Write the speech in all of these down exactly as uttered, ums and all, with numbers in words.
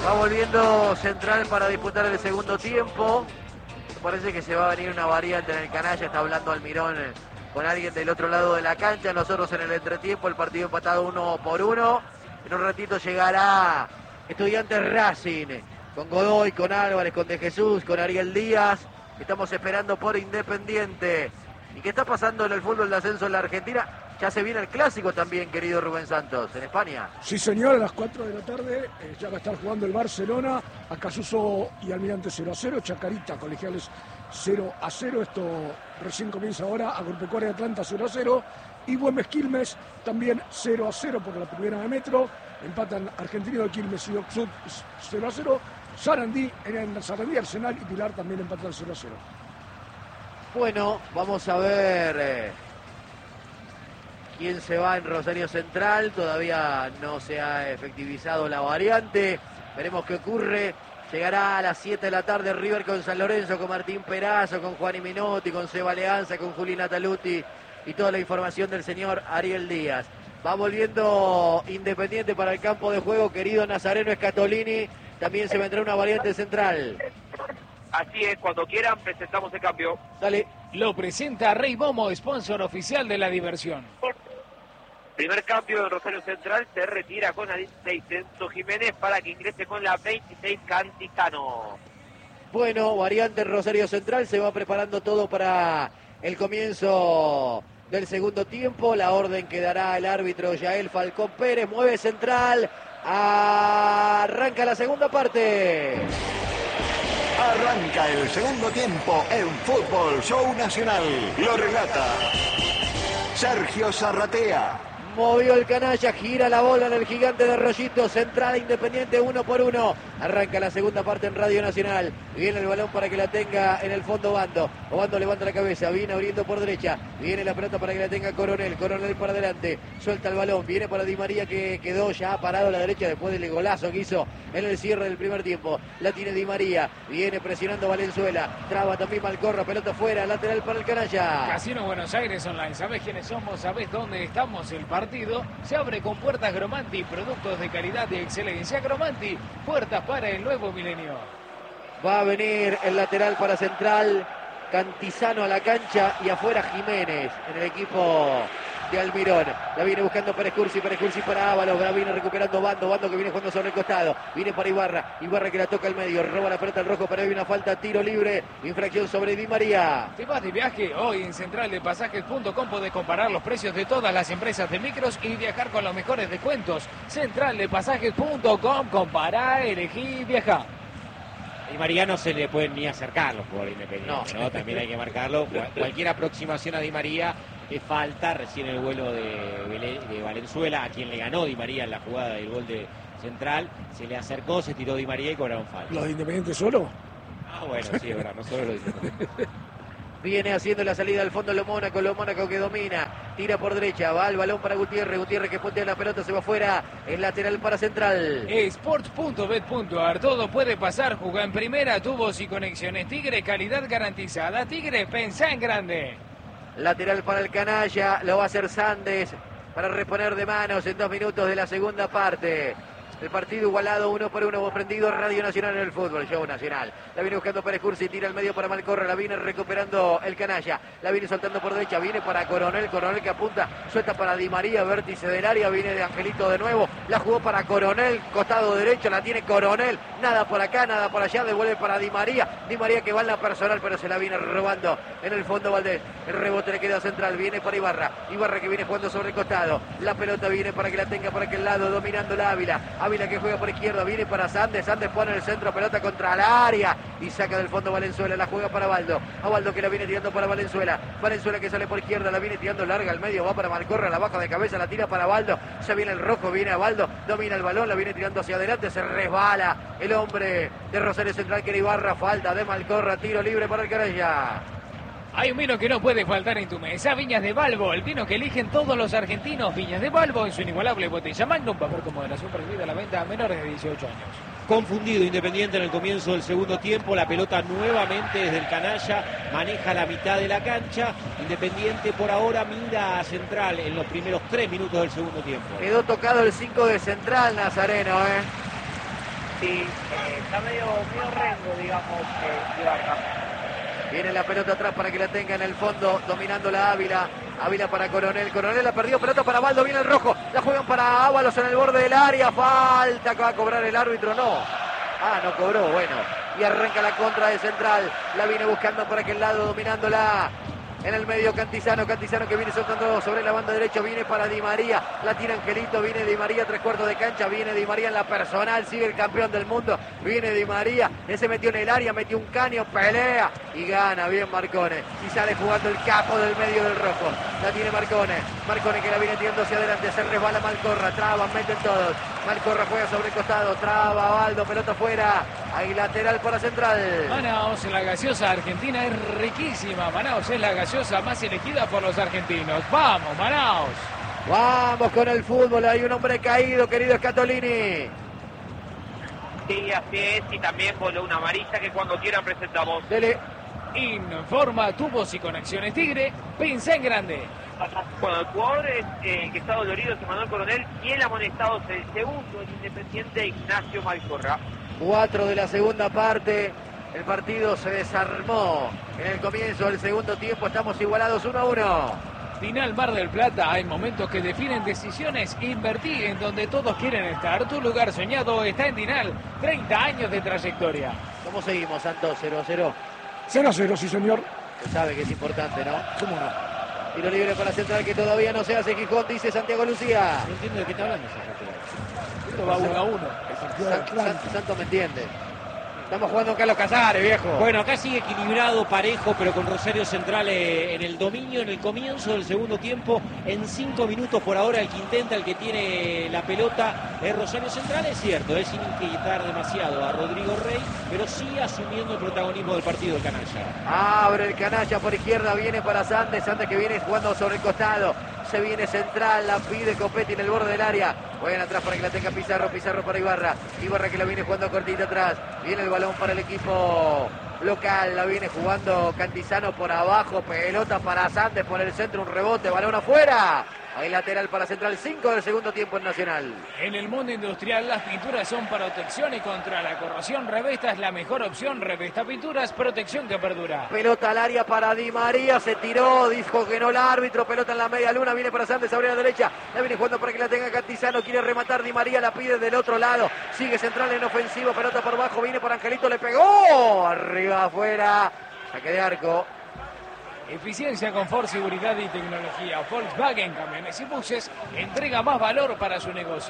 Va volviendo Central para disputar el segundo tiempo. Parece que se va a venir una variante en el canalla. Está hablando Almirón con alguien del otro lado de la cancha. Nosotros en el entretiempo, el partido empatado uno por uno. En un ratito llegará Estudiantes Racing, con Godoy, con Álvarez, con De Jesús, con Ariel Díaz. Estamos esperando por Independiente. ¿Y qué está pasando en el fútbol de ascenso en la Argentina? Ya se viene el clásico también, querido Rubén Santos, en España. Sí, señor, a las cuatro de la tarde eh, ya va a estar jugando el Barcelona, Acasuso y Almirante cero a cero, Chacarita, Colegiales cero a cero, esto recién comienza ahora, Agropecuaria Atlanta cero a cero, y Güemes Quilmes también cero a cero por la primera de Metro, empatan Argentino de Quilmes y Oxud cero a cero, Sarandí, en Sarandí, Arsenal y Pilar también empatan cero a cero. Bueno, vamos a ver... Eh... quién se va en Rosario Central. Todavía no se ha efectivizado la variante. Veremos qué ocurre. Llegará a las siete de la tarde River con San Lorenzo, con Martín Perazo, con Juan Minotti, con Seba Leanza, con Julina Taluti y toda la información del señor Ariel Díaz. Va volviendo Independiente para el campo de juego, querido Nazareno Scatolini. También se vendrá una variante central. Así es, cuando quieran presentamos el cambio. Dale. Lo presenta Rey Momo, sponsor oficial de la diversión. Primer cambio de Rosario Central, se retira con la dieciséis Enzo Jiménez para que ingrese con la veintiséis Cantizano. Bueno, variante Rosario Central, se va preparando todo para el comienzo del segundo tiempo. La orden que dará el árbitro Yael Falcón Pérez, mueve Central, arranca la segunda parte. Arranca el segundo tiempo en Fútbol Show Nacional. Lo relata Sergio Zarratea. Movió el canalla, gira la bola en el gigante de Rollito. Central Independiente uno por uno. Arranca la segunda parte en Radio Nacional. Viene el balón para que la tenga en el fondo Bando. Obando levanta la cabeza, viene abriendo por derecha. Viene la pelota para que la tenga Coronel. Coronel para adelante. Suelta el balón. Viene para Di María que quedó ya parado a la derecha después del golazo que hizo en el cierre del primer tiempo. La tiene Di María. Viene presionando Valenzuela. Traba también Malcorra. Pelota fuera. Lateral para el canalla. Casino Buenos Aires Online. ¿Sabés quiénes somos? ¿Sabés dónde estamos? El partido se abre con puertas Gromanti, productos de calidad y excelencia. Gromanti, puertas para el nuevo milenio. Va a venir el lateral para Central, Cantizano a la cancha y afuera Jiménez en el equipo de Almirón. La viene buscando Pérez Cursi, Pérez Cursi para Ábalos, la viene recuperando Bando, Bando que viene jugando sobre el costado, viene para Ibarra, Ibarra que la toca al medio, roba la pelota al rojo, pero hay una falta, tiro libre, infracción sobre Di María. ¿Te vas de viaje? Hoy en central de pasajes punto com podés comparar los precios de todas las empresas de micros y viajar con los mejores descuentos. central de pasajes punto com, compará, elegí, viaja. Y María no se le pueden ni acercar los jugadores independientes, ¿no? ¿no? También hay que marcarlo. Cualquier aproximación a Di María es falta. Recién el vuelo de, de Valenzuela, a quien le ganó Di María en la jugada del gol de Central, se le acercó, se tiró Di María y cobraron falta. ¿Los de Independiente solo? Ah, bueno, sí, es verdad, no solo los de Independiente. Viene haciendo la salida al fondo lo Mónaco, lo Mónaco que domina, tira por derecha, va el balón para Gutiérrez, Gutiérrez que puntea la pelota, se va afuera, el lateral para Central. Sports punto bet punto ar, todo puede pasar, juega en primera, tubos y conexiones Tigre, calidad garantizada. Tigre, pensá en grande. Lateral para el canalla, lo va a hacer Sandes para reponer de manos en dos minutos de la segunda parte. El partido igualado uno por uno, prendido Radio Nacional en el fútbol, Show Nacional. La viene buscando Pérez Cursi, tira al medio para Malcorra, la viene recuperando el canalla. La viene soltando por derecha, viene para Coronel, Coronel que apunta, suelta para Di María, vértice del área, viene de Angelito de nuevo. La jugó para Coronel, costado derecho, la tiene Coronel. Nada por acá, nada por allá, devuelve para Di María. Di María que va en la personal, pero se la viene robando en el fondo Valdés. El rebote le queda Central, viene para Ibarra. Ibarra que viene jugando sobre el costado. La pelota viene para que la tenga por aquel lado, dominando la Ávila. Ávila que juega por izquierda, viene para Sandes, Sandes pone el centro, pelota contra el área y saca del fondo Valenzuela, la juega para Baldo, a Baldo que la viene tirando para Valenzuela, Valenzuela que sale por izquierda, la viene tirando larga al medio, va para Malcorra, la baja de cabeza, la tira para Baldo, se viene el rojo, viene a Baldo, domina el balón, la viene tirando hacia adelante, se resbala el hombre de Rosario Central que era Ibarra, falta de Malcorra, tiro libre para el canalla. Hay un vino que no puede faltar en tu mesa, Viñas de Balbo, el vino que eligen todos los argentinos. Viñas de Balbo en su inigualable botella Magnum, papel con moderación prohibida a la venta a menores de dieciocho años. Confundido Independiente en el comienzo del segundo tiempo, la pelota nuevamente desde el canalla, maneja la mitad de la cancha. Independiente por ahora mira a Central en los primeros tres minutos del segundo tiempo. Quedó tocado el cinco de Central, Nazareno, ¿eh? Sí, eh, está medio, medio rengo, digamos, eh, Ibarra. Viene la pelota atrás para que la tenga en el fondo, dominando la Ávila. Ávila para Coronel, Coronel la perdió, pelota para Baldo, viene el rojo. La juegan para Ábalos en el borde del área, falta que va a cobrar el árbitro, no. Ah, no cobró, bueno. Y arranca la contra de Central. La viene buscando por aquel lado, dominándola. En el medio Cantizano, Cantizano que viene soltando sobre la banda derecha, viene para Di María, la tira Angelito, viene Di María, tres cuartos de cancha, viene Di María en la personal, sigue el campeón del mundo, viene Di María, ese metió en el área, metió un caño, pelea y gana bien Marcone, y sale jugando el capo del medio del rojo, la tiene Marcone, Marcone que la viene tirando hacia adelante, se resbala Malcorra, traba, meten todos, Malcorra juega sobre el costado, traba, Baldo, pelota afuera, hay lateral para Central. Manaos, la gaseosa argentina es riquísima, Manaos es la gaseosa más elegida por los argentinos. ¡Vamos, Manaos! Vamos con el fútbol, hay un hombre caído, querido Scatolini. Sí, así es, y también voló una amarilla que cuando quieran presentamos. Dele. Informa tubos y conexiones Tigre, pinza en grande. Bueno, el jugador es, eh, que está dolorido es Manuel Coronel y el amonestado es el segundo, el Independiente Ignacio Malcorra. Cuatro de la segunda parte. El partido se desarmó en el comienzo del segundo tiempo. Estamos igualados uno a uno. Final Mar del Plata. Hay momentos que definen decisiones. Invertí en donde todos quieren estar. Tu lugar soñado está en Dinal. treinta años de trayectoria. ¿Cómo seguimos, Santos? cero a cero. cero a cero, sí, señor. Se sabe que es importante, ¿no? ¿Cómo no? Tiro libre para Central que todavía no se hace. Gijón, dice Santiago Lucía. No entiendo de qué está hablando ese partido. Esto va uno a uno. San- San- Santos me entiende. Estamos jugando en Carlos Casares, viejo. Bueno, acá sigue equilibrado, parejo, pero con Rosario Central eh, en el dominio en el comienzo del segundo tiempo. En cinco minutos por ahora el que intenta, el que tiene la pelota es Rosario Central. Es cierto, es sin inquietar demasiado a Rodrigo Rey, pero sí asumiendo el protagonismo del partido el canalla. Abre el canalla por izquierda, viene para Sandes. Sandes que viene jugando sobre el costado. Se viene Central, la pide Copetti en el borde del área. Juegan atrás para que la tenga Pizarro, Pizarro para Ibarra. Ibarra que la viene jugando cortita atrás. Viene el balón para el equipo local. La viene jugando Cantizano por abajo. Pelota para Sandes por el centro, un rebote, balón afuera. Hay lateral para Central, cinco del segundo tiempo en Nacional. En el mundo industrial las pinturas son protección y contra la corrosión. Revesta es la mejor opción. Revesta Pinturas, protección que perdura. Pelota al área para Di María, se tiró, dijo que no el árbitro, pelota en la media luna, viene para Sandes, abre a la derecha, la viene jugando para que la tenga Cantizano, quiere rematar Di María, la pide del otro lado, sigue Central en ofensivo, pelota por abajo, viene por Angelito, le pegó, arriba, afuera, saque de arco. Eficiencia, confort, seguridad y tecnología. Volkswagen Camiones y Buses entrega más valor para su negocio.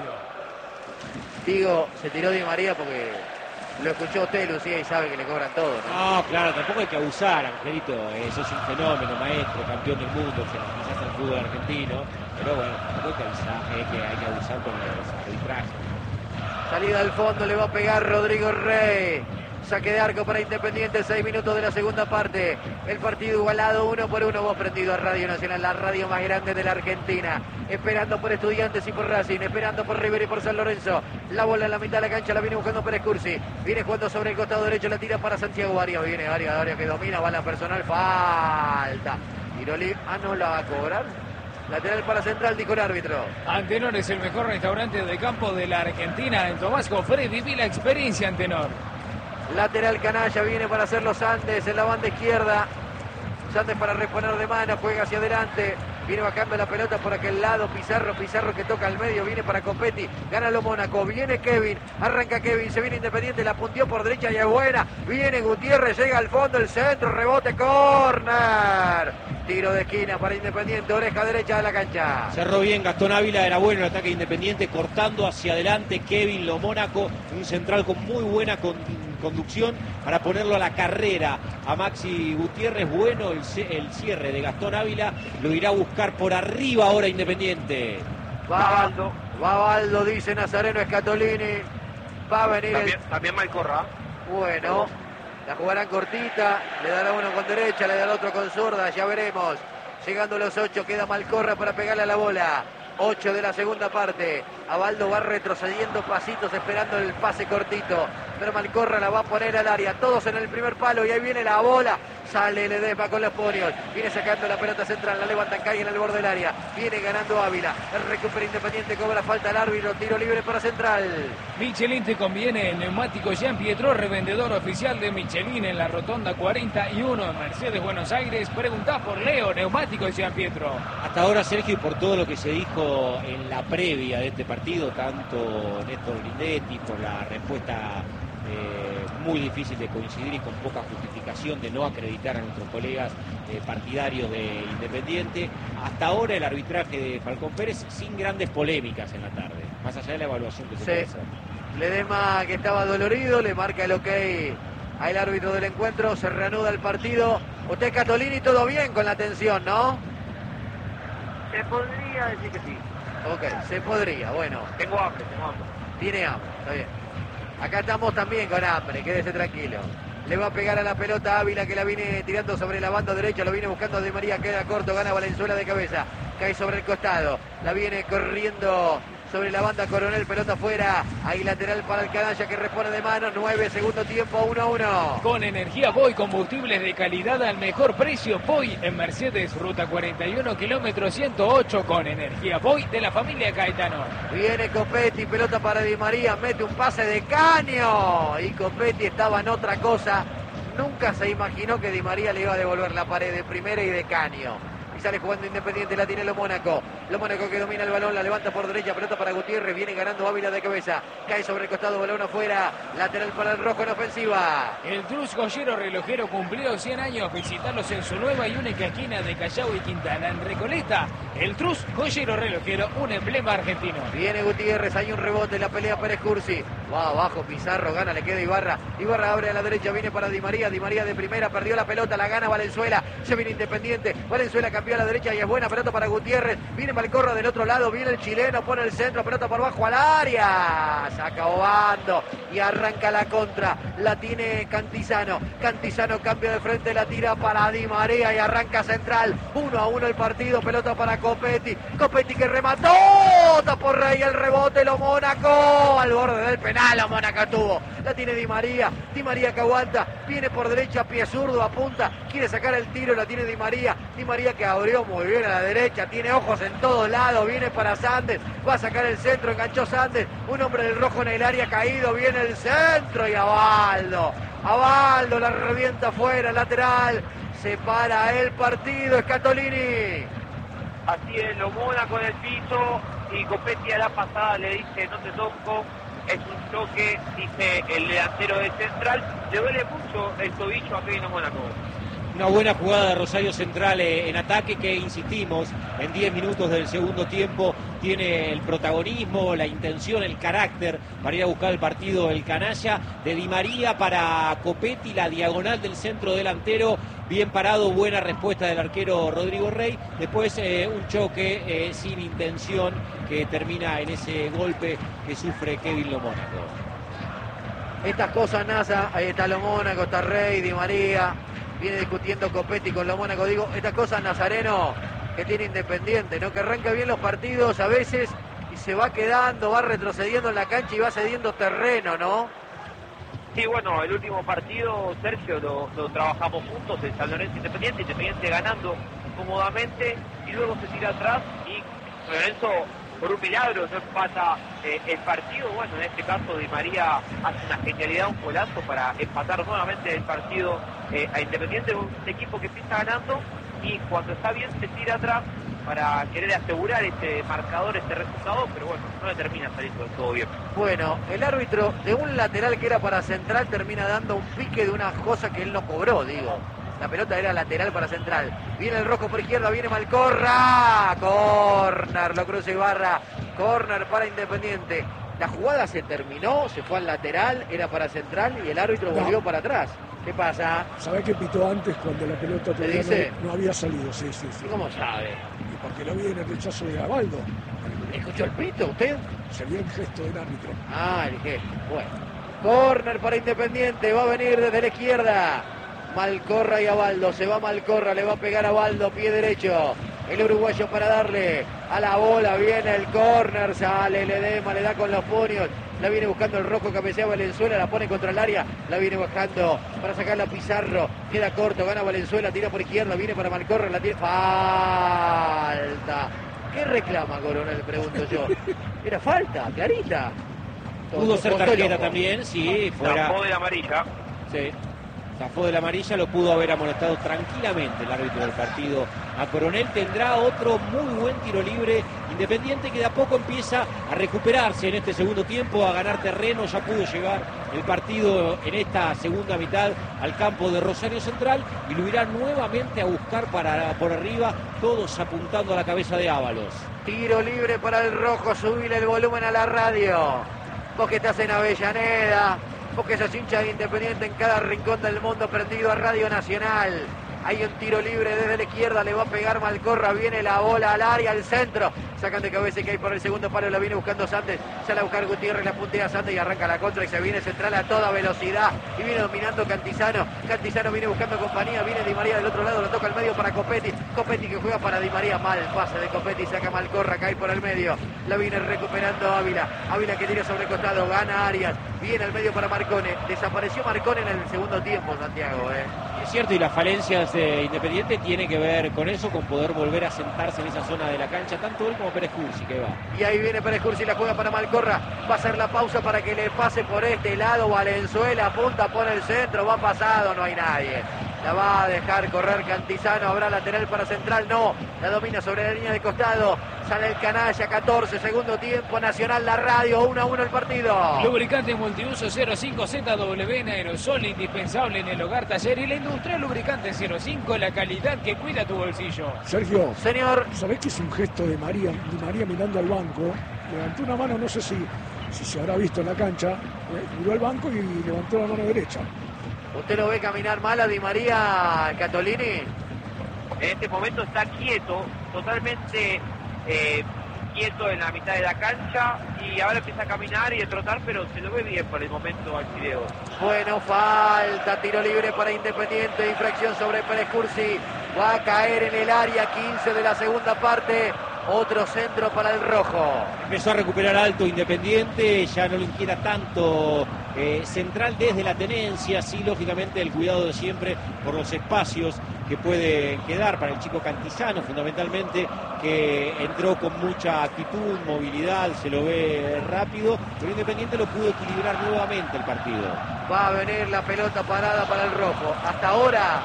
Digo, se tiró Di María porque lo escuchó usted, Lucía, y sabe que le cobran todo, ¿no? No, claro, tampoco hay que abusar, Angelito. Eso es un fenómeno, maestro, campeón del mundo, quizás el fútbol argentino. Pero bueno, tampoco hay que abusar, eh, que hay que abusar con los arbitrajes. Salida al fondo, le va a pegar Rodrigo Rey. Saque de arco para Independiente, seis minutos de la segunda parte. El partido igualado uno por uno. Vos prendido a Radio Nacional, la radio más grande de la Argentina. Esperando por Estudiantes y por Racing. Esperando por River y por San Lorenzo. La bola en la mitad de la cancha, la viene buscando Pérez Cursi. Viene jugando sobre el costado derecho, la tira para Santiago Arias. Viene Arias, Arias que domina, bala personal, falta. Tiroli, ah, no la va a cobrar. Lateral para Central, dijo el árbitro. Antenor es el mejor restaurante de campo de la Argentina. En Tomás Cofré viví la experiencia Antenor. Lateral canalla, viene para hacer los Sandes en la banda izquierda. Sandes para reponer de mano, juega hacia adelante. Viene bajando la pelota por aquel lado. Pizarro, Pizarro que toca al medio, viene para Copetti. Gana lo Mónaco, viene Kevin. Arranca Kevin, se viene Independiente, la punteó por derecha y es buena. Viene Gutiérrez, llega al fondo, el centro, rebote, córner. Tiro de esquina para Independiente, oreja derecha de la cancha. Cerró bien Gastón Ávila, era bueno el ataque de Independiente, cortando hacia adelante Kevin Lo Mónaco, un central con muy buena con, conducción para ponerlo a la carrera a Maxi Gutiérrez. Bueno el, el cierre de Gastón Ávila, lo irá a buscar por arriba ahora Independiente. Va Baldo, va Baldo, dice Nazareno Scatolini. Va a venir También, el... también Malcorra. Bueno, la jugarán cortita, le dará uno con derecha, le dará otro con zurda, ya veremos. Llegando los ocho, queda Malcorra para pegarle a la bola. ocho de la segunda parte. Abaldo va retrocediendo pasitos esperando el pase cortito. Pero Malcorra la va a poner al área. Todos en el primer palo y ahí viene la bola. Sale Ledesma con los puños. Viene sacando la pelota central. La levanta, cae en el borde del área. Viene ganando Ávila. Recupera Independiente. Cobra falta al árbitro. Tiro libre para Central. Michelin te conviene. El neumático Jean Pietro, revendedor oficial de Michelin en la rotonda cuarenta y uno en Mercedes, Buenos Aires. Preguntá por Leo, neumático Jean Pietro. Hasta ahora, Sergio, y por todo lo que se dijo en la previa de este partido, tanto Néstor Grindetti, por la respuesta eh, muy difícil de coincidir y con poca justificación de no acreditar a nuestros colegas eh, partidarios de Independiente, hasta ahora el arbitraje de Falcón Pérez sin grandes polémicas en la tarde, más allá de la evaluación que se Sí. puede hacer. Ledesma, que estaba dolorido, le marca el ok al árbitro del encuentro. Se reanuda el partido. Usted, Catolini, todo bien con la tensión, ¿no? Se podría decir que sí. Ok, se podría, bueno. Tengo hambre, tengo hambre. Tiene hambre, está bien. Acá estamos también con hambre, quédese tranquilo. Le va a pegar a la pelota Ávila, que la viene tirando sobre la banda derecha, lo viene buscando Di María, queda corto, gana Valenzuela de cabeza, cae sobre el costado, la viene corriendo sobre la banda Coronel, pelota afuera, ahí lateral para el canalla que repone de mano, nueve, segundo tiempo, uno a uno. Con energía Boy, combustibles de calidad al mejor precio. Boy en Mercedes, ruta cuarenta y uno, kilómetro ciento ocho, con energía Boy de la familia Caetano. Viene Copetti, pelota para Di María, mete un pase de caño y Copetti estaba en otra cosa. Nunca se imaginó que Di María le iba a devolver la pared de primera y de caño. Y sale jugando Independiente, la tiene Lo Mónaco. Lo Mónaco que domina el balón, la levanta por derecha, pelota para Gutiérrez, viene ganando Ávila de cabeza. Cae sobre el costado, balón afuera, lateral para el rojo en ofensiva. El Trus Joyero Relojero cumplió cien años. Visitarlos en su nueva y única esquina de Callao y Quintana, en Recoleta. El Trus Joyero Relojero, un emblema argentino. Viene Gutiérrez, hay un rebote, la pelea Pérez Cursi. Va abajo, Pizarro, gana, le queda Ibarra. Ibarra abre a la derecha, viene para Di María. Di María de primera, perdió la pelota, la gana Valenzuela. Se viene Independiente. Valenzuela cambió a la derecha y es buena pelota para Gutiérrez. Viene Malcorra del otro lado, viene el chileno, pone el centro, pelota por abajo al área. Saca Obando y arranca la contra. La tiene Cantizano. Cantizano cambia de frente, la tira para Di María y arranca Central. Uno a uno el partido, pelota para Copetti. Copetti que remató. Tapó Rey el rebote, Lo Mónaco. Al borde del penal, Lo Mónaco tuvo. La tiene Di María. Di María que aguanta. Viene por derecha, pie zurdo, apunta. Quiere sacar el tiro, la tiene Di María. Di María que abrió muy bien a la derecha. Tiene ojos en todos lados. Viene para Sandes. Va a sacar el centro. Enganchó Sandes. Un hombre del rojo en el área caído. Viene el centro y Abaldo. Abaldo la revienta afuera, lateral. Se para el partido. Scatolini. Así es, Lo Mónaco en el piso y Copetti a la pasada le dice no te toco, es un choque, dice el delantero de Central. Le duele mucho el tobillo a Kevin Lo Mónaco. Una buena jugada de Rosario Central eh, en ataque que, insistimos, en diez minutos del segundo tiempo tiene el protagonismo, la intención, el carácter para ir a buscar el partido el canalla. De Di María para Copetti, la diagonal del centro delantero, bien parado, buena respuesta del arquero Rodrigo Rey. Después eh, un choque eh, sin intención que termina en ese golpe que sufre Kevin Lo Mónaco. Estas cosas, Nasa, ahí está Lo Mónaco, está Rey, Di María. Viene discutiendo Copetti con Lo Mónaco. Digo, estas cosas, Nazareno, que tiene Independiente, ¿no? Que arranca bien los partidos a veces y se va quedando, va retrocediendo en la cancha y va cediendo terreno, ¿no? Sí, bueno, el último partido, Sergio, lo, lo trabajamos juntos, el San Lorenzo Independiente, Independiente ganando cómodamente y luego se tira atrás y Lorenzo, por un milagro, no empata eh, el partido. Bueno, en este caso Di María hace una genialidad, un golazo para empatar nuevamente el partido eh, a Independiente, un equipo que empieza ganando y cuando está bien se tira atrás para querer asegurar este marcador, este resultado, pero bueno, no le termina saliendo del todo bien. Bueno, el árbitro de un lateral que era para Central termina dando un pique de una cosa que él no cobró, digo. La pelota era lateral para Central. Viene el rojo por izquierda, viene Malcorra. Corner, lo cruza Ibarra. Corner para Independiente. La jugada se terminó, se fue al lateral, era para Central y el árbitro No. volvió para atrás. ¿Qué pasa? ¿Sabés qué pitó antes cuando la pelota todavía dice? no, no había salido? Sí, sí, sí. ¿Y cómo sabe? Y porque lo vi en el rechazo de Abaldo. ¿Escuchó el pito usted? Se vio el gesto del árbitro. Ah, el gesto. Bueno. Corner para Independiente, va a venir desde la izquierda. Malcorra y Abaldo, se va Malcorra, le va a pegar a Abaldo, pie derecho. El uruguayo para darle a la bola, viene el córner, sale Ledesma, le da con los puños. la viene buscando el rojo, cabecea Valenzuela, la pone contra el área, la viene bajando para sacarla a Pizarro, queda corto, gana Valenzuela, tira por izquierda, viene para Malcorra, la tiene, falta. ¿Qué reclama Coronel? Pregunto yo. Era falta, clarita. Pudo ser tarjeta también, sí, fuera. Zafó de la amarilla. Sí. Zafó de la amarilla, lo pudo haber amonestado tranquilamente el árbitro del partido a Coronel. Tendrá otro muy buen tiro libre Independiente, que de a poco empieza a recuperarse en este segundo tiempo, a ganar terreno. Ya pudo llevar el partido en esta segunda mitad al campo de Rosario Central y lo irá nuevamente a buscar para, por arriba, todos apuntando a la cabeza de Ábalos. Tiro libre para el rojo, subile el volumen a la radio. Vos que estás en Avellaneda, vos que sos hincha de Independiente en cada rincón del mundo, prendido a Radio Nacional. Hay un tiro libre desde la izquierda, le va a pegar Malcorra, viene la bola al área, al centro. Sacan de cabeza que hay por el segundo palo, la viene buscando Santos. Sale a buscar Gutiérrez, la puntea Santos y arranca la contra y se viene Central a toda velocidad. Y viene dominando Cantizano. Cantizano viene buscando compañía, viene Di María del otro lado, lo toca al medio para Copetti. Copetti que juega para Di María, mal pase de Copetti, saca Malcorra, cae por el medio. La viene recuperando Ávila. Ávila que tira sobre el costado, gana Arias. Viene al medio para Marcone. Desapareció Marcone en el segundo tiempo, Santiago, eh. Es cierto, y las falencias de Independiente tiene que ver con eso, con poder volver a sentarse en esa zona de la cancha, tanto él como Pérez Cursi, que va. Y ahí viene Pérez Cursi, la juega para Malcorra, va a hacer la pausa para que le pase por este lado Valenzuela, apunta, pone el centro, va pasado, no hay nadie. La va a dejar correr Cantizano, habrá lateral para Central, no, la domina sobre la línea de costado, sale el canalla, catorce, segundo tiempo, Nacional, la radio, uno a uno el partido. Lubricante multiuso cero cinco Z W en aerosol, indispensable en el hogar, taller y la industria. Lubricante cero cinco, la calidad que cuida tu bolsillo. Sergio, señor, ¿sabés que es un gesto de María, de María mirando al banco? Levantó una mano, no sé si, si se habrá visto en la cancha, eh, miró al banco y levantó la mano derecha. ¿Usted lo ve caminar mal a Di María, Catolini? En este momento está quieto, totalmente eh, quieto en la mitad de la cancha, y ahora empieza a caminar y a trotar, pero se lo ve bien por el momento al video. Bueno, falta, tiro libre para Independiente, infracción sobre Pérez Cursi, va a caer en el área, quince de la segunda parte, otro centro para el rojo. Empezó a recuperar alto Independiente, ya no le inquieta tanto eh, Central desde la tenencia, sí, lógicamente el cuidado de siempre por los espacios que puede quedar para el chico Cantizano, fundamentalmente, que entró con mucha actitud, movilidad, se lo ve rápido, pero Independiente lo pudo equilibrar nuevamente el partido. Va a venir la pelota parada para el rojo. Hasta ahora,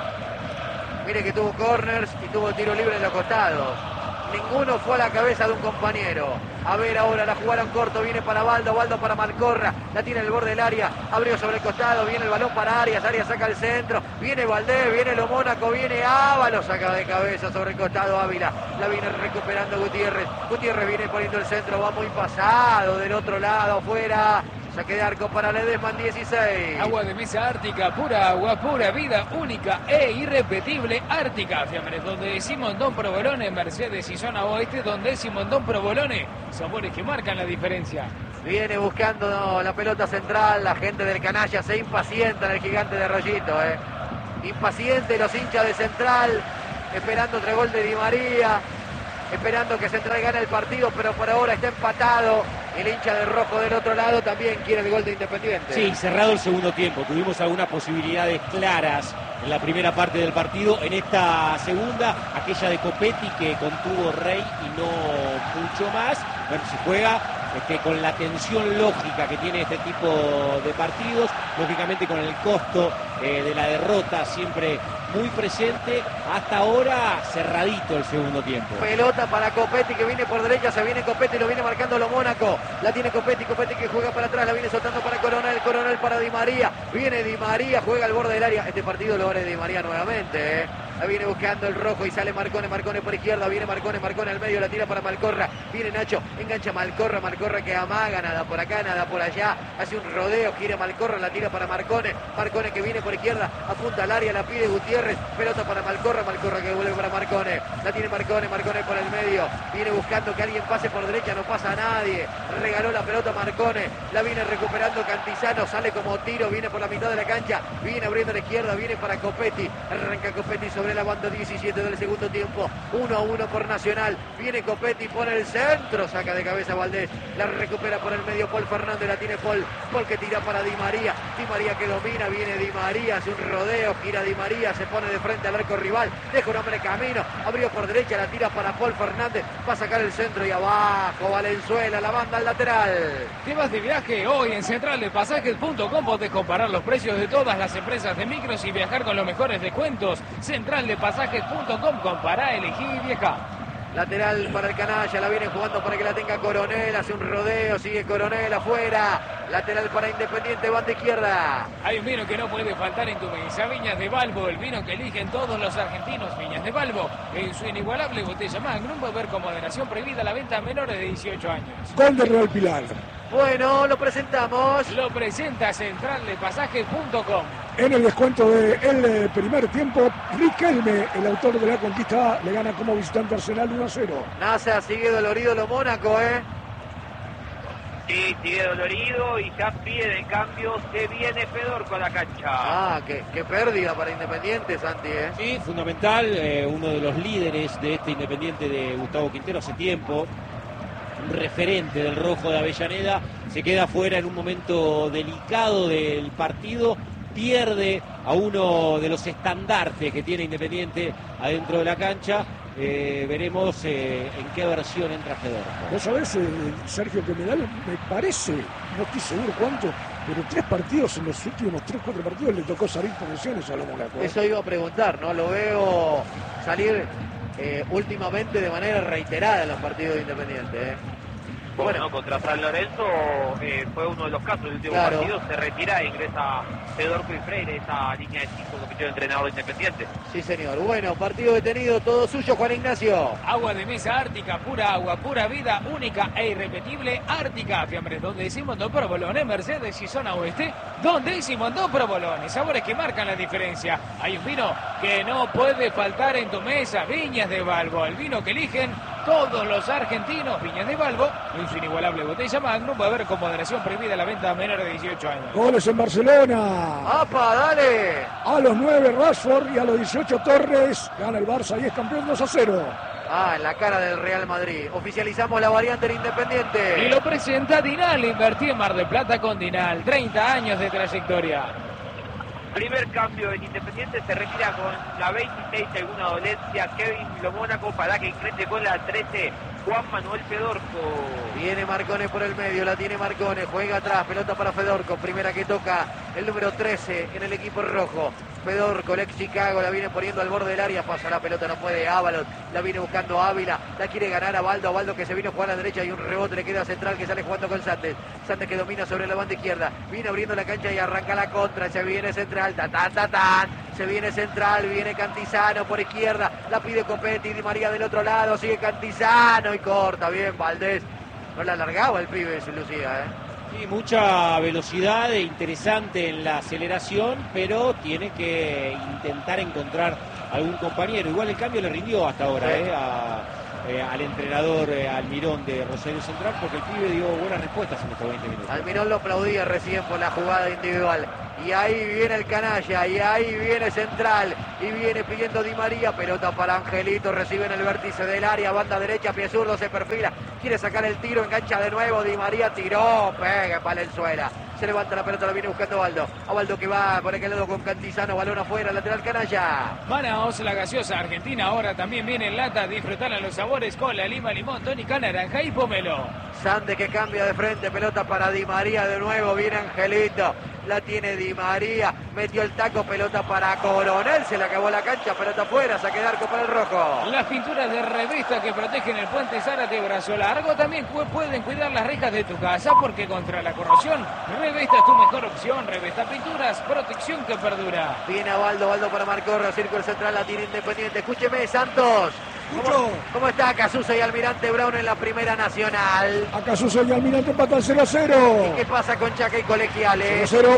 mire que tuvo corners y tuvo tiro libre en los costados. Ninguno fue a la cabeza de un compañero. A ver ahora, la jugaron corto, viene para Baldo, Baldo para Malcorra, la tiene en el borde del área, abrió sobre el costado, viene el balón para Arias, Arias saca el centro, viene Valdés, viene Lo Mónaco, viene Ábalos, saca de cabeza sobre el costado Ávila, la viene recuperando Gutiérrez, Gutiérrez viene poniendo el centro, va muy pasado, del otro lado, afuera. Saque de arco para Ledesma, dieciséis. Agua de mesa Ártica, pura agua, pura vida, única e irrepetible. Ártica, Fiambres, donde decimos Don Provolone, Mercedes y zona oeste, donde decimos Don Provolone, sabores que marcan la diferencia. Viene buscando la pelota central, la gente del canalla se impacienta en el gigante de Rollito, eh. Impaciente los hinchas de Central, esperando otro gol de Di María, esperando que Central gane el partido, pero por ahora está empatado. El hincha de rojo del otro lado también quiere el gol de Independiente. Sí, cerrado el segundo tiempo. Tuvimos algunas posibilidades claras en la primera parte del partido. En esta segunda, aquella de Copetti que contuvo Rey y no mucho más. Bueno, se juega este, con la tensión lógica que tiene este tipo de partidos. Lógicamente con el costo eh, de la derrota siempre muy presente. Hasta ahora cerradito el segundo tiempo. Pelota para Copetti que viene por derecha, se viene Copetti, lo viene marcando Lo Mónaco. La tiene Copetti, Copetti que juega para atrás, la viene soltando para Coronel, Coronel para Di María. Viene Di María, juega al borde del área. Este partido lo gana Di María nuevamente, ¿eh? La viene buscando el rojo y sale Marcone, Marcone por izquierda, viene Marcone, Marcone al medio, la tira para Malcorra. Viene Nacho, engancha Malcorra, Malcorra que amaga, nada por acá, nada por allá. Hace un rodeo, gira Malcorra, la tira para Marcone. Marcone que viene por izquierda, apunta al área, la pide Gutiérrez. Gutiérrez, pelota para Malcorra, Malcorra que vuelve para Marcone, la tiene Marcone, Marcone por el medio, viene buscando que alguien pase por derecha, no pasa a nadie, regaló la pelota Marcone, la viene recuperando Cantizano, sale como tiro, viene por la mitad de la cancha, viene abriendo a la izquierda, viene para Copetti, arranca Copetti sobre la banda diecisiete del segundo tiempo, uno a uno por Nacional, viene Copetti por el centro, saca de cabeza Valdés, la recupera por el medio Paul Fernández, la tiene Paul, Paul que tira para Di María, Di María que domina, viene Di María, hace un rodeo, gira Di María, se pone de frente al arco rival, deja un hombre camino, abrió por derecha, la tira para Paul Fernández, va a sacar el centro y abajo Valenzuela, la banda al lateral. ¿Qué vas de viaje? Hoy en central de pasajes punto com podés comparar los precios de todas las empresas de micros y viajar con los mejores descuentos. central de pasajes punto com, compará, elegí y viajá. Lateral para el canalla, la viene jugando para que la tenga Coronel, hace un rodeo, sigue Coronel afuera, lateral para Independiente, banda izquierda. Hay un vino que no puede faltar en tu mesa, Viñas de Balbo, el vino que eligen todos los argentinos, Viñas de Balbo, en su inigualable botella Magnum, beber con moderación, prohibida la venta a menores de dieciocho años. Gol de Real Pilar. Bueno, lo presentamos. Lo presenta central de pasajes punto com. En el descuento del primer tiempo, Riquelme, el autor de la conquista, le gana como visitante Arsenal uno a cero. Nasa sigue dolorido lo Mónaco, ¿eh? Sí, sigue dolorido y ya pide el cambio, se viene Fedorco a la cancha. Ah, qué, qué pérdida para Independiente, Santi, ¿eh? Sí, fundamental, eh, uno de los líderes de este Independiente de Gustavo Quintero hace tiempo, un referente del rojo de Avellaneda, se queda fuera en un momento delicado del partido, pierde a uno de los estandartes que tiene Independiente adentro de la cancha. Eh, veremos eh, en qué versión entra Fedorco. Vos sabés, eh, Sergio, que me da, me parece, no estoy seguro cuánto, pero tres partidos en los últimos tres, cuatro partidos le tocó salir por lesiones a los Mónaco. Eso iba a preguntar, ¿no? Lo veo salir eh, últimamente de manera reiterada en los partidos de Independiente, ¿eh? Bueno, bueno, contra San Lorenzo eh, fue uno de los casos del último claro. partido, se retira e ingresa Fedorco y Freire, esa línea de cinco que metió el entrenador Independiente. Sí, señor. Bueno, partido detenido, todo suyo, Juan Ignacio. Agua de mesa Ártica, pura agua, pura vida, única e irrepetible. Ártica, fiambres, donde decimos dos provolones, Mercedes y zona oeste, donde decimos dos provolones, sabores que marcan la diferencia. Hay un vino que no puede faltar en tu mesa, Viñas de Balbo, el vino que eligen todos los argentinos, Viñas de Balbo, en su inigualable botella Magnum, va a haber con moderación prohibida la venta a menores de dieciocho años. Goles en Barcelona. ¡Apa, dale! A los nueve Rashford y a los dieciocho Torres. Gana el Barça y es campeón dos a cero. Ah, en la cara del Real Madrid. Oficializamos la variante del Independiente. Y lo presenta Dinal, invertí en Mar del Plata con Dinal, treinta años de trayectoria. Primer cambio en Independiente, se retira con la veintiséis, alguna dolencia, Kevin Lo Mónaco para que ingrese con la trece, Juan Manuel Fedorco. Viene Marcone por el medio, la tiene Marcone, juega atrás, pelota para Fedorco, primera que toca el número trece en el equipo rojo. Fedorco, el ex Chicago, la viene poniendo al borde del área, pasa la pelota, no puede Ábalos, la viene buscando Ávila, la quiere ganar a Baldo, a Baldo que se vino a jugar a la derecha y un rebote le queda central que sale jugando con Santos. Santos que domina sobre la banda izquierda, viene abriendo la cancha y arranca la contra, se viene central, ta ta ta ta, se viene central, viene Cantizano por izquierda, la pide Copetti, Di María del otro lado, sigue Cantizano y corta, bien Valdés, no la alargaba el pibe, se lucía, ¿eh? Sí, mucha velocidad e interesante en la aceleración, pero tiene que intentar encontrar algún compañero. Igual el cambio le rindió hasta ahora sí. eh, a, eh, al entrenador eh, Almirón de Rosario Central, porque el pibe dio buenas respuestas en estos veinte minutos. Almirón lo aplaudía recién por la jugada individual. Y ahí viene el canalla, y ahí viene Central, y viene pidiendo Di María, pelota para Angelito, recibe en el vértice del área, banda derecha, pie zurdo, se perfila, quiere sacar el tiro, engancha de nuevo, Di María tiró, pega Valenzuela, se levanta la pelota, la viene buscando Baldo, a Baldo que va por aquel lado con Cantizano, balón afuera, lateral canalla. Manaos, la gaseosa argentina, ahora también viene en lata, disfrutar los sabores, cola, lima, limón, tónica, naranja y pomelo. Sande que cambia de frente, pelota para Di María de nuevo, viene Angelito, la tiene Di María, metió el taco, pelota para Coronel, se le acabó la cancha, pelota afuera, saque de arco para el rojo. Las pinturas de revista que protegen el puente Zárate brazo largo también pueden cuidar las rejas de tu casa, porque contra la corrosión, Revesta es tu mejor opción. Revesta Pinturas, protección que perdura. Viene a Baldo, Baldo para Marcorra, círculo central, la tiene Independiente. Escúcheme, Santos. ¿Cómo, ¿Cómo está Casuso y Almirante Brown en la Primera Nacional? A Casuso y Almirante empatan cero a cero. ¿Y qué pasa con Chaca y Colegiales? cero a cero.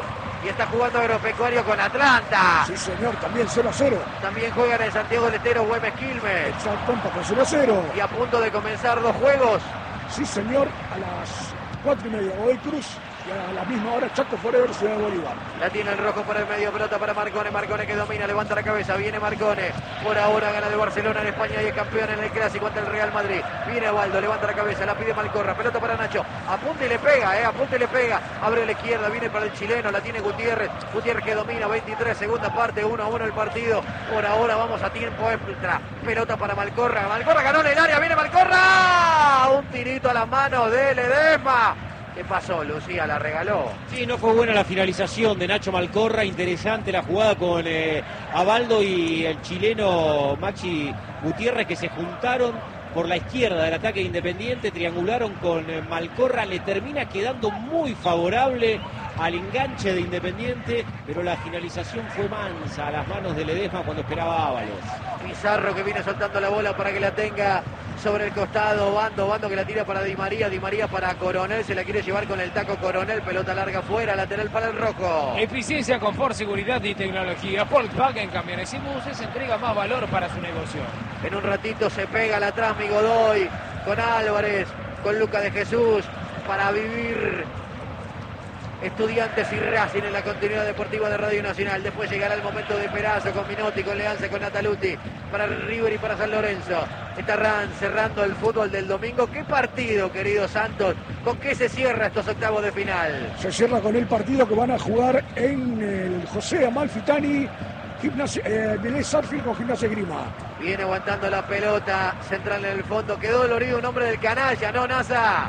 Y está jugando Agropecuario con Atlanta. Sí, señor, también cero a cero. También juegan en Santiago del Estero Güemes Quilmes. Exacto, empató cero a cero. Y a punto de comenzar los juegos. Sí, señor, a las cuatro y media Godoy Cruz y a la misma hora Chaco Forever, Ciudad de Bolívar. La tiene el rojo por el medio, pelota para Marcone, Marcone que domina, levanta la cabeza, viene Marcone, por ahora gana de Barcelona en España y es campeón en el Clásico ante el Real Madrid. Viene Waldo, levanta la cabeza, la pide Malcorra, pelota para Nacho, apunta y le pega, eh, apunta y le pega, abre a la izquierda, viene para el chileno, la tiene Gutiérrez, Gutiérrez que domina, veintitrés, segunda parte, uno a uno el partido, por ahora vamos a tiempo extra, pelota para Malcorra, Malcorra ganó en el área, viene Malcorra, un tirito a las manos de Ledesma. ¿Qué pasó, Lucía? ¿La regaló? Sí, no fue buena la finalización de Nacho Malcorra. Interesante la jugada con eh, Abaldo y el chileno Maxi Gutiérrez, que se juntaron por la izquierda del ataque de Independiente, triangularon con eh, Malcorra. Le termina quedando muy favorable al enganche de Independiente, pero la finalización fue mansa a las manos de Ledesma cuando esperaba Ábalos. Pizarro que viene soltando la bola para que la tenga sobre el costado, Bando, Bando que la tira para Di María, Di María para Coronel, se la quiere llevar con el taco Coronel, pelota larga afuera, lateral para el rojo. Eficiencia, confort, seguridad y tecnología. Volkswagen Camiones y Buses entrega más valor para su negocio. En un ratito se pega la atrás mi Godoy, con Álvarez, con Luca de Jesús, para vivir Estudiantes y Racing en la continuidad deportiva de Radio Nacional. Después llegará el momento de Perazo con Minotti, con Leanza, con Nataluti, para River y para San Lorenzo. Está Ran cerrando el fútbol del domingo. ¿Qué partido, querido Santos? ¿Con qué se cierra estos octavos de final? Se cierra con el partido que van a jugar en el José Amalfitani, Gimnasia, eh, Vélez Sarsfield con Gimnasia Grima. Viene aguantando la pelota, central en el fondo. Quedó dolorido un hombre del canalla, ¿no, Nasa?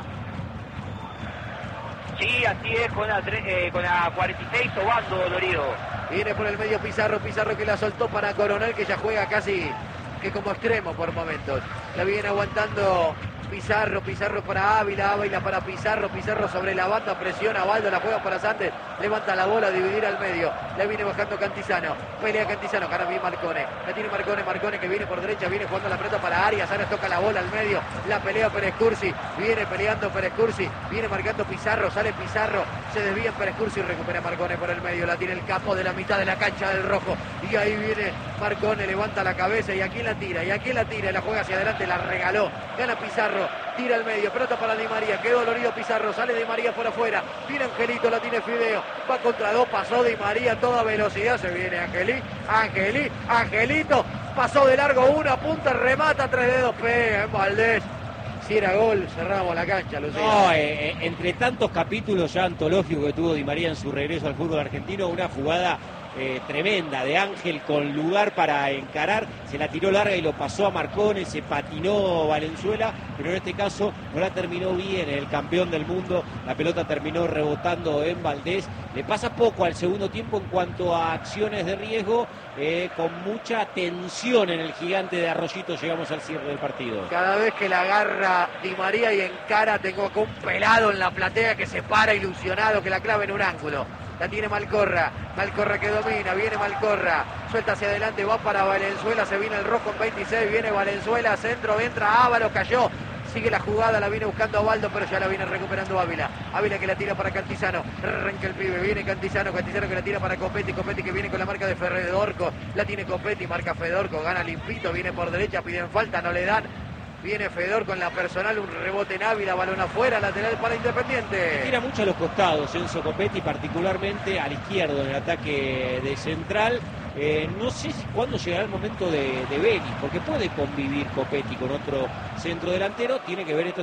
Sí, así es, con la, eh, con la cuarenta y seis, Obando dolorido. Viene por el medio Pizarro, Pizarro que la soltó para Coronel, que ya juega casi que como extremo por momentos. La viene aguantando Pizarro, Pizarro para Ávila, Ávila para Pizarro, Pizarro sobre la banda, presiona a Baldo, la juega para Santos, levanta la bola, dividir al medio, la viene bajando Cantizano, pelea Cantizano, gana bien Marcone, la tiene Marcone, Marcone que viene por derecha, viene jugando la pelota para Arias, Arias toca la bola al medio, la pelea Pérez Cursi, viene peleando Pérez Cursi, viene marcando Pizarro, sale Pizarro, se desvía en Pérez Cursi y recupera Marcone por el medio, la tiene el capo de la mitad de la cancha del rojo, y ahí viene Marcone, levanta la cabeza, y aquí la tira, y aquí la tira, y la juega hacia adelante, la regaló, gana Pizarro, tira al medio, pelota para Di María, quedó dolorido Pizarro, sale Di María por afuera, viene Angelito, la tiene Fideo, va contra dos, pasó Di María a toda velocidad, se viene Angelí, Angelí, Angelito, pasó de largo una punta, remata, tres dedos, pega en Valdés. Si era gol, cerramos la cancha, Lucía. No, eh, eh, entre tantos capítulos ya antológicos que tuvo Di María en su regreso al fútbol argentino, una jugada Eh, tremenda de Ángel con lugar para encarar, se la tiró larga y lo pasó a Marcone, se patinó Valenzuela, pero en este caso no la terminó bien el campeón del mundo, la pelota terminó rebotando en Valdés, le pasa poco al segundo tiempo en cuanto a acciones de riesgo, eh, con mucha tensión en el gigante de Arroyito, llegamos al cierre del partido. Cada vez que la agarra Di María y encara, tengo acá un pelado en la platea que se para ilusionado, que la clava en un ángulo. La tiene Malcorra, Malcorra que domina, viene Malcorra, suelta hacia adelante, va para Valenzuela, se viene el rojo en veintiséis, viene Valenzuela, centro, entra Ávalo, cayó, sigue la jugada, la viene buscando a Baldo, pero ya la viene recuperando Ávila, Ávila que la tira para Cantizano, arranca el pibe, viene Cantizano, Cantizano que la tira para Copetti, Copetti que viene con la marca de Fedorco, la tiene Copetti, marca Fedorco, gana limpito, viene por derecha, piden falta, no le dan. Viene Fedor con la personal, un rebote en Ávila, balón afuera, lateral para Independiente. Tira mucho a los costados Enzo Copetti, particularmente al izquierdo en el ataque de central. Eh, no sé si, cuándo llegará el momento de, de Vélez, porque puede convivir Copetti con otro centro delantero. Tiene que ver esto